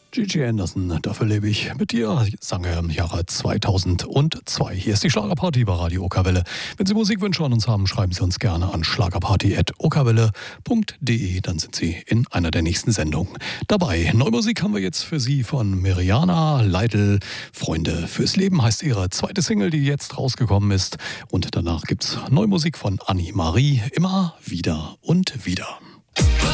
Gigi Anderson, dafür lebe ich mit dir, sang er im Jahre 2002. Hier ist die Schlagerparty bei Radio Okerwelle. Wenn Sie Musikwünsche an uns haben, schreiben Sie uns gerne an schlagerparty@okerwelle.de. Dann sind Sie in einer der nächsten Sendungen dabei. Neue Musik haben wir jetzt für Sie von Miriana Leitl. Freunde fürs Leben heißt ihre zweite Single, die jetzt rausgekommen ist. Und danach gibt's neue Musik von Annie Marie. Immer wieder und wieder.